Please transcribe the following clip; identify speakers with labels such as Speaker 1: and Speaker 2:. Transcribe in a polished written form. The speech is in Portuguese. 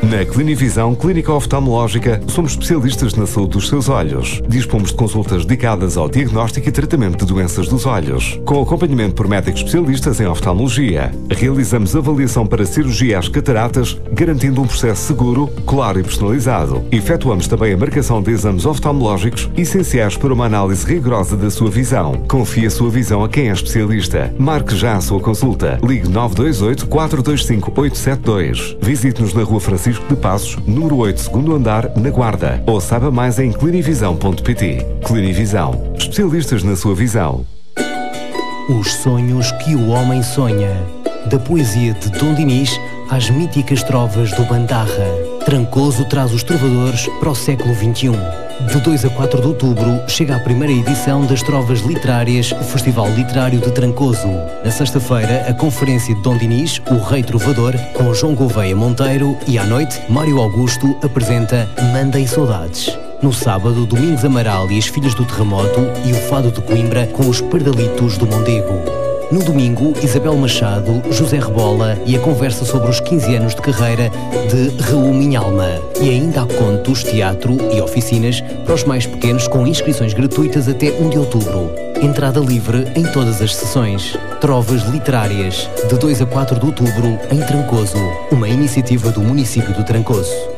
Speaker 1: Na Clinivisão Clínica Oftalmológica, somos especialistas na saúde dos seus olhos. Dispomos de consultas dedicadas ao diagnóstico e tratamento de doenças dos olhos, com acompanhamento por médicos especialistas em oftalmologia. Realizamos avaliação para cirurgia às cataratas, garantindo um processo seguro, claro e personalizado. Efetuamos também a marcação de exames oftalmológicos essenciais para uma análise rigorosa da sua visão. Confie a sua visão a quem é especialista. Marque já a sua consulta. Ligue 928 425 872. Visite-nos na Rua Francisco de Passos, número 8, segundo andar, na Guarda. Ou saiba mais em clinivisão.pt. Clinivisão. Especialistas na sua visão.
Speaker 2: Os sonhos que o homem sonha. Da poesia de Dom Dinis às míticas trovas do Bandarra. Trancoso traz os trovadores para o século XXI. De 2 a 4 de outubro chega a primeira edição das Trovas Literárias, o Festival Literário de Trancoso. Na sexta-feira, a conferência de Dom Dinis, o Rei Trovador, com João Gouveia Monteiro, e à noite, Mário Augusto apresenta Mandem Saudades. No sábado, Domingos Amaral e as Filhas do Terremoto e o Fado de Coimbra com os Pardalitos do Mondego. No domingo, Isabel Machado, José Rebola e a conversa sobre os 15 anos de carreira de Raul Minhalma. E ainda há contos, teatro e oficinas para os mais pequenos com inscrições gratuitas até 1 de outubro. Entrada livre em todas as sessões. Trovas Literárias, de 2 a 4 de outubro, em Trancoso. Uma iniciativa do município de Trancoso.